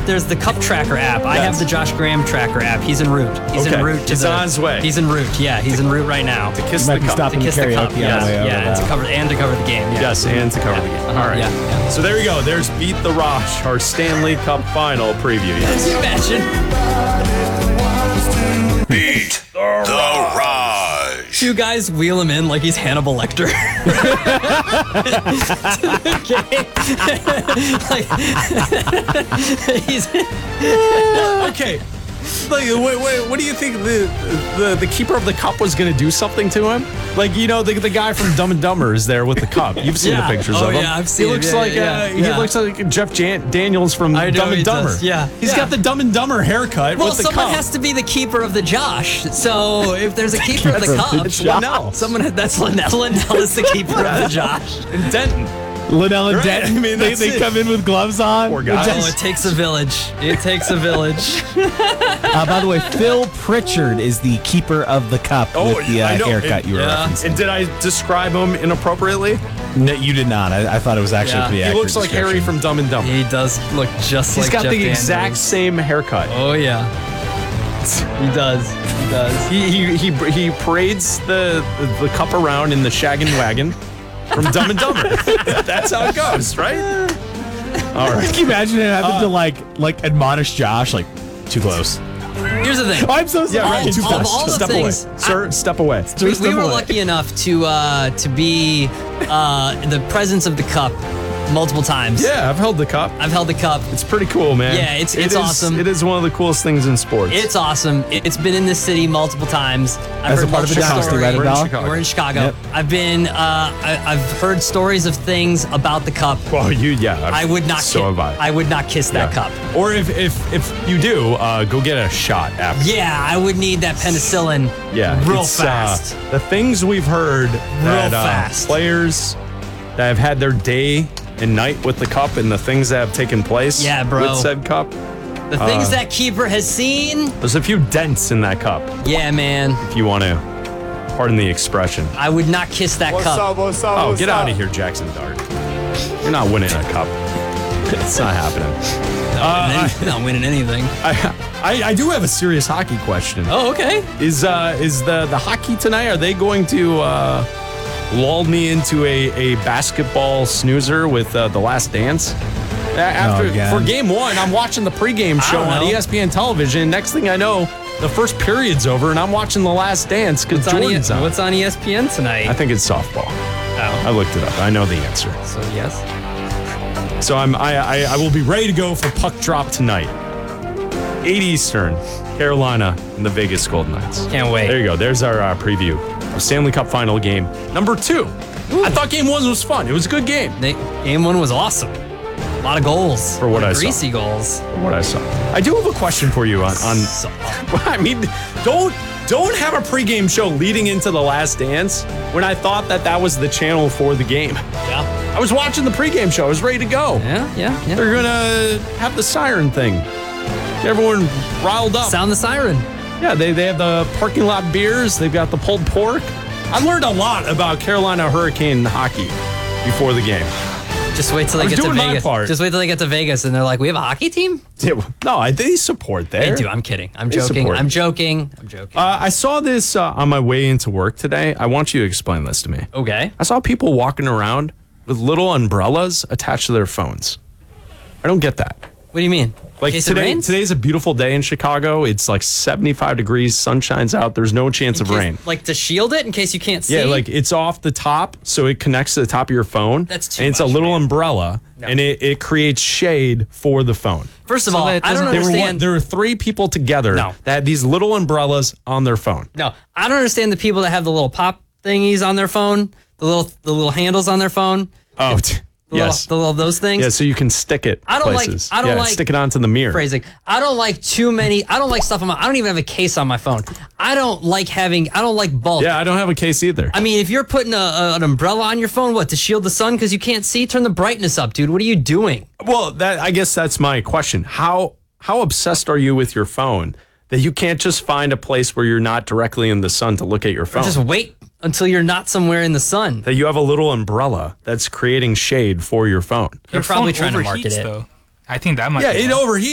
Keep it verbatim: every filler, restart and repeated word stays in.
there's the Cup Tracker app. I have the Josh Graham Tracker app. He's en route. He's okay. en route to He's the, on his way. He's en route. Yeah, he's en route right now. To kiss Might the be cup. stopping To kiss the karaoke cup. on Yeah, the way over yeah, and that. to cover and to cover the game. Yeah. Yes, and to cover the game. Uh-huh, All right. yeah, yeah. So there you go. There's Beat the Raj, our Stanley Cup final preview. Yes. Can you imagine? Beat the Raj. Two guys wheel him in like he's Hannibal Lecter. like, he's Okay. Like, wait, wait, what do you think the, the the keeper of the cup was going to do something to him? Like, you know, the, the guy from Dumb and Dumber is there with the cup. You've seen Yeah. the pictures Oh, of him. yeah, I've seen He it. looks Yeah, like yeah, uh, yeah. he Yeah. looks like Jeff Jan- Daniels from I know Dumb he and Dumber. does, yeah. He's Yeah. got the Dumb and Dumber haircut well, with the someone cup. has to be the keeper of the Josh. So if there's a keeper of the That's- cup, it's Linnell. someone that's Linnell. Linnell is the keeper of the Josh. And Denton. Linnell and Right, Denton, I mean, they, that's they it. come in with gloves on. Poor guys. Oh, it takes a village. It takes a village. Uh, by the way, Phil Pritchard is the keeper of the cup Oh, with the I uh, know. haircut And- you were yeah. referencing. And did I describe him inappropriately? No, you did not. I, I thought it was actually Yeah. pretty He accurate. looks like Harry description. from Dumb and Dumber. He does look just He's like got Jeff the Daniels. exact same haircut. Oh yeah, he does. He does. He he he, he parades the the cup around in the shaggin' wagon from Dumb and Dumber. That's how it goes, right? All right. Can you imagine it having to like like admonish Josh like too close? Here's the thing. Oh, I'm so sorry. Yeah, right. All- Too all- close. all the Step things- away, sir. Step away. We, we step were away. lucky enough to uh, to be uh, in the presence of the cup multiple times. Yeah, I've held the cup. I've held the cup. It's pretty cool, man. Yeah, it's- It it's is- awesome. It is one of the coolest things in sports. It's awesome. It- It's been in this city multiple times. I've As a heard part of the multiple dynasty, stories. right, We're in Adele? Chicago. We're in Chicago. Yep. I've been. Uh, I, I've heard stories of things about the cup. Well, you, yeah. I've- I would not. So ki- have I. I would not kiss that Yeah. cup. Or if if if you do, uh, go get a shot after. Yeah, I would need that penicillin. Yeah, real it's, uh, fast. the things we've heard that uh, fast. players that have had their day and night with the cup and the things that have taken place Yeah, bro. with said cup. The things that keeper has seen. There's a few dents in that cup, Yeah, man. if you want to pardon the expression. I would not kiss that cup. what's up, Oh, get out of here, Jackson Dart. You're not winning a cup. It's not happening. Uh, Not winning anything. I, I, I do have a serious hockey question. Oh, okay. Is uh is the the hockey tonight? Are they going to uh, lull me into a, a basketball snoozer with uh, the Last Dance? A- After again. for game one, I'm watching the pregame show don't on know. E S P N television. Next thing I know, the first period's over, and I'm watching the Last Dance because What's on, e- Jordan's on. what's on E S P N tonight? I think it's softball. I oh. looked it up. I know the answer. So yes. So I'm I, I I will be ready to go for puck drop tonight. eight Eastern, Carolina and the Vegas Golden Knights. Can't wait. There you go. There's our uh, preview of Stanley Cup final game number two. I thought game one was fun. It was a good game They, game one was awesome. A lot of goals. For what I saw. Greasy goals. from what I saw. I do have a question for you on on. So- I mean, don't don't have a pregame show leading into the Last Dance when I thought that that was the channel for the game. yeah. I was watching the pregame show. I was ready to go. Yeah, yeah, yeah. They're gonna have the siren thing. Get everyone riled up. Sound the siren. Yeah, they, they have the parking lot beers. They've got the pulled pork. I learned a lot about Carolina Hurricane hockey before the game. Just wait till I they was get to doing my Vegas. part. Just wait till they get to Vegas and they're like, we have a hockey team? No, I, they support there. They do. I'm kidding. I'm They joking. support. I'm joking. I'm joking. Uh, I saw this uh, on my way into work today. I want you to explain this to me. okay. I saw people walking around with little umbrellas attached to their phones. I don't get that. What do you mean? Like In case today, it rains? today's a beautiful day in Chicago. It's like seventy-five degrees, sun shines out. There's no chance In of case- rain. Like to shield it in case you can't see? Yeah, like it's off the top, so it connects to the top of your phone. That's too And it's much, a little man. umbrella, and it, it creates shade for the phone. First of So all, I that don't doesn't- There were, one, understand. there were three people together No. that had these little umbrellas on their phone. No, I don't understand the people that have the little pop thingies on their phone, the little the little handles on their phone. Oh, t- The yes. little, the little those things. Yeah, so you can stick it I don't like- places. I don't yeah, like- stick it onto the mirror. Phrasing. I don't like too many. I don't like stuff on my. I don't even have a case on my phone. I don't like having. I don't like bulk. Yeah, I don't have a case either. I mean, if you're putting a, a, an umbrella on your phone, what to shield the sun because you can't see? Turn the brightness up, dude. What are you doing? Well, that I guess that's my question. How how obsessed are you with your phone that you can't just find a place where you're not directly in the sun to look at your phone? Just wait until you're not somewhere in the sun. that you have a little umbrella that's creating shade for your phone. You're Your probably phone trying to market overheats, it. Though. I think that might Yeah, be it why. overheats.